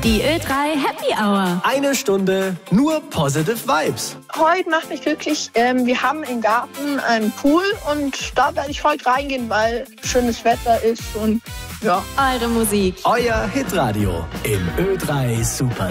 Die Ö3 Happy Hour. Eine Stunde nur positive Vibes. Heute macht mich glücklich. Wir haben im Garten einen Pool und da werde ich heute reingehen, weil schönes Wetter ist und ja. Eure Musik. Euer Hitradio im Ö3 Super